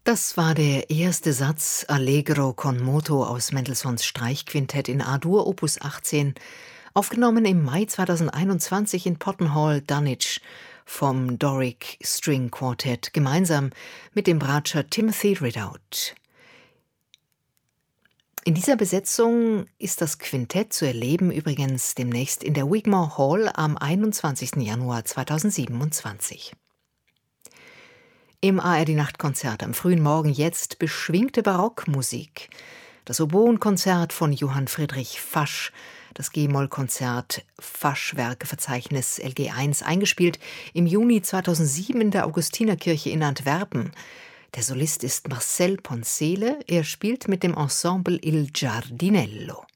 Das war der erste Satz Allegro con moto aus Mendelssohns Streichquintett in A-Dur Opus 18, aufgenommen im Mai 2021 in Pottenhall, Dunwich vom Doric String Quartet gemeinsam mit dem Bratscher Timothy Ridout. In dieser Besetzung ist das Quintett zu erleben übrigens demnächst in der Wigmore Hall am 21. Januar 2027. Im ARD-Nachtkonzert am frühen Morgen jetzt beschwingte Barockmusik. Das Oboenkonzert von Johann Friedrich Fasch, das G-Moll-Konzert Fasch-Werkeverzeichnis LG1, eingespielt im Juni 2007 in der Augustinerkirche in Antwerpen. Der Solist ist Marcel Poncele, er spielt mit dem Ensemble Il Giardinello.